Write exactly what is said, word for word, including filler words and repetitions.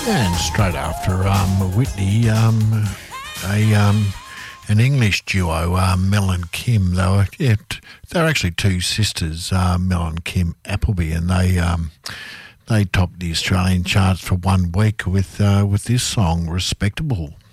And straight after um, Whitney, um, a um, an English duo, uh, Mel and Kim. They were yeah, t- they were actually two sisters, uh, Mel and Kim Appleby, and they um, they topped the Australian charts for one week with uh, with this song, "Respectable."